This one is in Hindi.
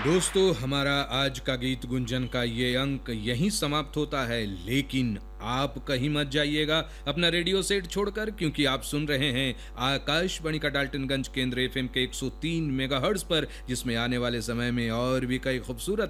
दोस्तों, हमारा आज का गीत गुंजन का ये अंक यहीं समाप्त होता है, लेकिन आप कहीं मत जाइएगा अपना रेडियो सेट छोड़कर, क्योंकि आप सुन रहे हैं आकाशवाणी का डाल्टनगंज केंद्र एफएम के 103 मेगाहर्ट्ज पर, जिसमें आने वाले समय में और भी कई खूबसूरत